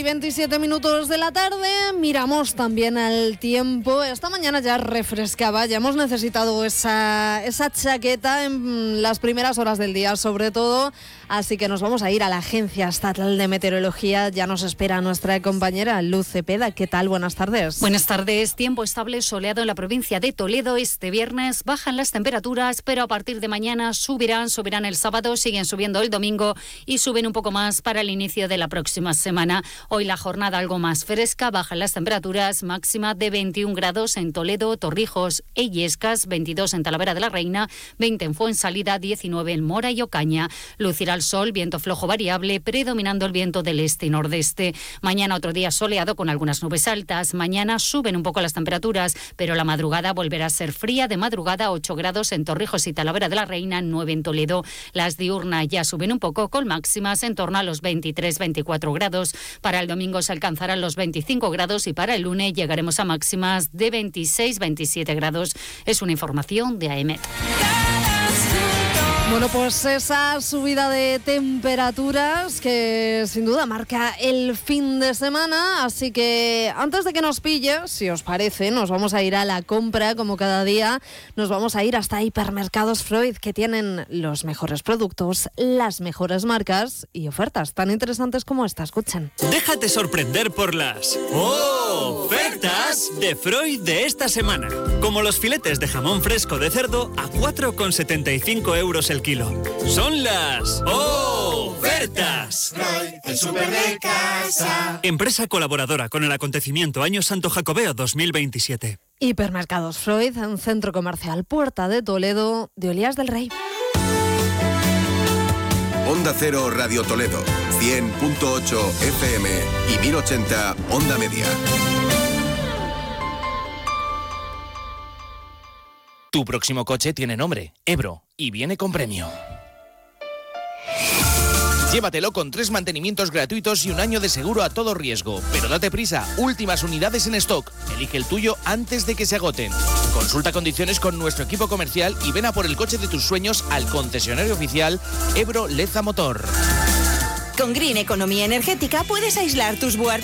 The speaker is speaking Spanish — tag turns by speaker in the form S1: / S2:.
S1: 27 minutos de la tarde, miramos también al tiempo. Esta mañana ya refrescaba, ya hemos necesitado esa chaqueta en las primeras horas del día, sobre todo. Así que nos vamos a ir a la Agencia Estatal de Meteorología. Ya nos espera nuestra compañera Luz Cepeda. ¿Qué tal? Buenas tardes.
S2: Buenas tardes. Tiempo estable soleado en la provincia de Toledo. Este viernes bajan las temperaturas, pero a partir de mañana subirán el sábado, siguen subiendo el domingo y suben un poco más para el inicio de la próxima semana. Hoy la jornada algo más fresca, bajan las temperaturas, máxima de 21 grados en Toledo, Torrijos e Illescas, 22 en Talavera de la Reina, 20 en Fuensalida, 19 en Mora y Ocaña. Lucirá el sol, viento flojo variable, predominando el viento del este y nordeste. Mañana otro día soleado con algunas nubes altas. Mañana suben un poco las temperaturas, pero la madrugada volverá a ser fría. De madrugada 8 grados en Torrijos y Talavera de la Reina, 9 en Toledo. Las diurnas ya suben un poco con máximas en torno a los 23-24 grados. Para el domingo se alcanzarán los 25 grados y para el lunes llegaremos a máximas de 26-27 grados. Es una información de AEMET.
S1: Bueno, pues esa subida de temperaturas que sin duda marca el fin de semana, así que antes de que nos pille, si os parece, nos vamos a ir a la compra como cada día, nos vamos a ir hasta Hipermercados Freud, que tienen los mejores productos, las mejores marcas y ofertas tan interesantes como esta. Escuchen.
S3: Déjate sorprender por las ofertas de Freud de esta semana, como los filetes de jamón fresco de cerdo a 4,75 € el kilo. Son las ofertas.
S4: Freud, el súper de casa.
S3: Empresa colaboradora con el acontecimiento Año Santo Jacobeo 2027.
S1: Hipermercados Freud, en Centro Comercial Puerta de Toledo, de Olías del Rey.
S5: Onda Cero Radio Toledo, 100.8 FM y 1080 Onda Media.
S6: Tu próximo coche tiene nombre, Ebro, y viene con premio. Llévatelo con 3 mantenimientos gratuitos y un año de seguro a todo riesgo. Pero date prisa, últimas unidades en stock. Elige el tuyo antes de que se agoten. Consulta condiciones con nuestro equipo comercial y ven a por el coche de tus sueños al concesionario oficial Ebro Leza Motor.
S7: Con Green Economía Energética puedes aislar tus guardias